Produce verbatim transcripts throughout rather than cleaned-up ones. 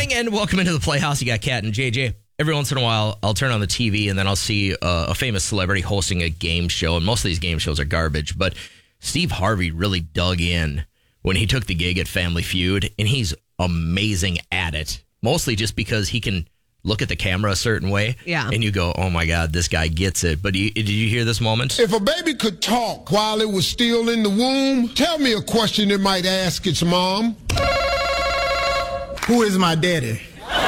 morning and welcome into the Playhouse. You got Kat and J J. Every once in a while, I'll turn on the T V and then I'll see a, a famous celebrity hosting a game show. And most of these game shows are garbage. But Steve Harvey really dug in when he took the gig at Family Feud. And he's amazing at it. Mostly just because he can look at the camera a certain way. Yeah. And you go, oh my God, this guy gets it. But you, did you hear this moment? If a baby could talk while it was still in the womb, tell me a question it might ask its mom. Who is my daddy?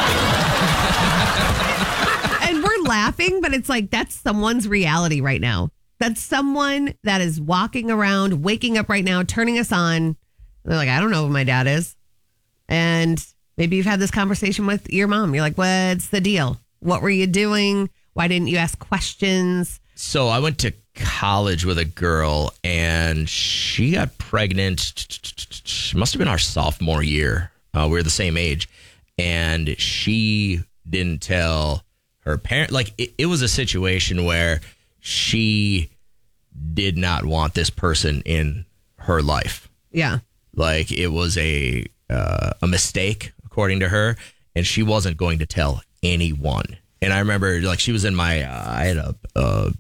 And we're laughing, but it's like that's someone's reality right now. That's someone that is walking around, waking up right now, turning us on. They're like, I don't know who my dad is. And maybe you've had this conversation with your mom. You're like, what's the deal? What were you doing? Why didn't you ask questions? So I went to college with a girl and she got pregnant. She must have been our sophomore year. Uh, we were the same age. And she didn't tell her parent. Like it, it was a situation where she did not want this person in her life. Yeah. Like it was a uh, a mistake, according to her, and she wasn't going to tell anyone. And I remember, like, she was in my, uh, I had a, a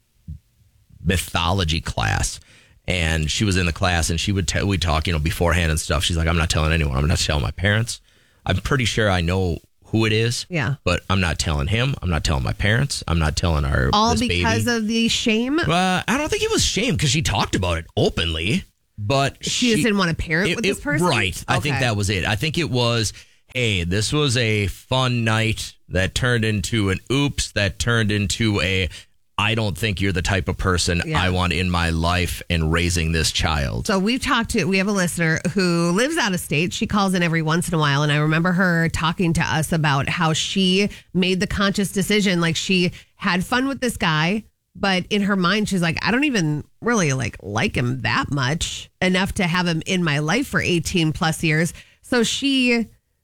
mythology class, and she was in the class, and she would tell, we'd talk, you know, beforehand and stuff. She's like, I'm not telling anyone. I'm not telling my parents. I'm pretty sure I know who it is. Yeah. But I'm not telling him. I'm not telling my parents. I'm not telling our All this because baby. of the shame? Uh, I don't think it was shame because she talked about it openly. But She, she just didn't want to parent it, with this it- person? Right. I think Okay. that was it. I think it was, hey, this was a fun night that turned into an oops, that turned into a, I don't think you're the type of person Yeah. I want in my life and raising this child. So we've talked to, we have a listener who lives out of state. She calls in every once in a while. And I remember her talking to us about how she made the conscious decision. Like she had fun with this guy, but in her mind, she's like, I don't even really like like him that much enough to have him in my life for eighteen plus years. So she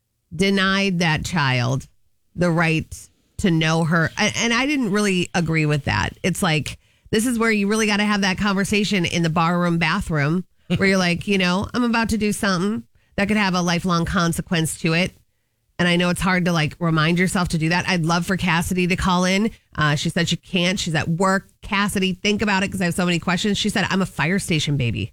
denied that child the right to know her. And and I didn't really agree with that. It's like, this is where you really got to have that conversation in the barroom bathroom where you're like, you know, I'm about to do something that could have a lifelong consequence to it. And I know it's hard to like remind yourself to do that. I'd love for Cassidy to call in. Uh, she said she can't. She's at work. Cassidy, think about it because I have so many questions. She said, I'm a fire station baby.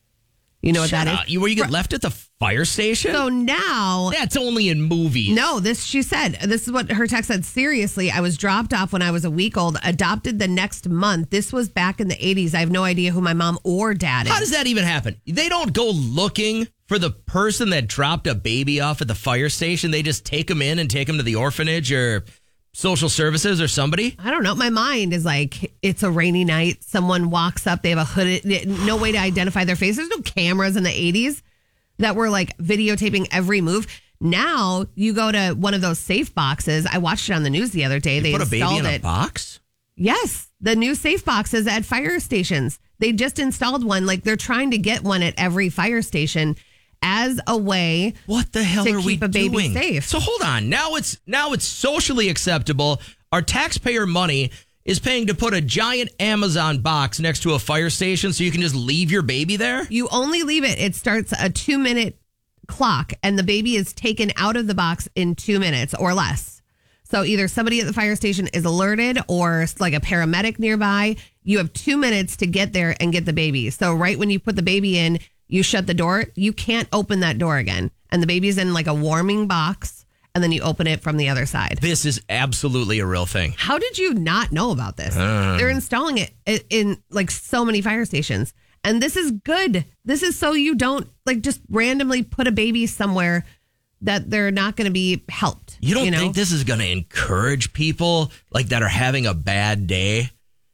You know what Shut that up. is? You, where you get left at the fire station? So now... That's only in movies. No, this, she said, this is what her text said. Seriously, I was dropped off when I was a week old, adopted the next month. This was back in the eighties. I have no idea who my mom or dad is. How does that even happen? They don't go looking for the person that dropped a baby off at the fire station. They just take them in and take them to the orphanage or social services or somebody. I don't know. My mind is like, it's a rainy night. Someone walks up. They have a hooded, no way to identify their face. There's no cameras in the eighties that were like videotaping every move. Now you go to one of those safe boxes. I watched it on the news the other day. You they put a baby installed in a it. box? Yes, the new safe boxes at fire stations. They just installed one. Like they're trying to get one at every fire station as a way. What the hell to are we keep a baby doing? safe. So hold on. Now it's now it's socially acceptable. Our taxpayer money is paying to put a giant Amazon box next to a fire station so you can just leave your baby there? You only leave it. It starts a two minute clock and the baby is taken out of the box in two minutes or less. So either somebody at the fire station is alerted or like a paramedic nearby. You have two minutes to get there and get the baby. So right when you put the baby in, you shut the door. You can't open that door again. And the baby's in like a warming box. And then you open it from the other side. This is absolutely a real thing. How did you not know about this? Uh. They're installing it in, in like so many fire stations. And this is good. This is so you don't like just randomly put a baby somewhere that they're not going to be helped. You don't you know? think this is going to encourage people like that are having a bad day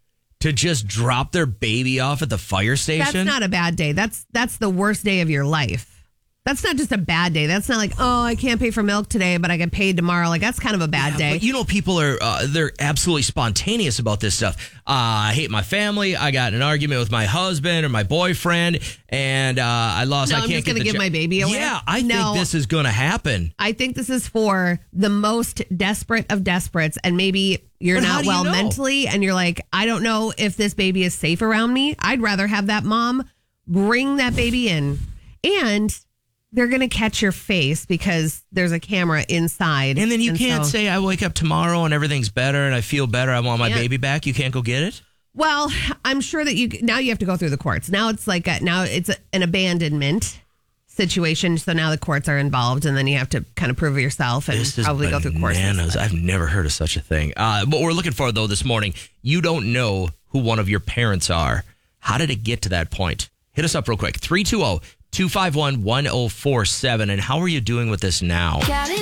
to just drop their baby off at the fire station? That's not a bad day. That's that's the worst day of your life. That's not just a bad day. That's not like, oh, I can't pay for milk today, but I get paid tomorrow. Like, that's kind of a bad Yeah, day. But you know, people are, uh, they're absolutely spontaneous about this stuff. Uh, I hate my family. I got in an argument with my husband or my boyfriend, and uh, I lost. No, I I'm can't just get gonna the give jo- my baby away. Yeah, I No. think this is going to happen. I think this is for the most desperate of desperates, and maybe you're But how not do you well know? mentally, and you're like, I don't know if this baby is safe around me. I'd rather have that mom bring that baby in. And they're going to catch your face because there's a camera inside. And then you And can't so- say, I wake up tomorrow and everything's better and I feel better. I want my Yeah. baby back. You can't go get it? Well, I'm sure that you now you have to go through the courts. Now it's like a, now it's a, an abandonment situation. So now the courts are involved, and then you have to kind of prove it yourself and This is probably go through courses. bananas. I've never heard of such a thing. Uh, what we're looking for, though, this morning, you don't know who one of your parents are. How did it get to that point? Hit us up real quick. three two zero, two five one, one zero four seven. And how are you doing with this now?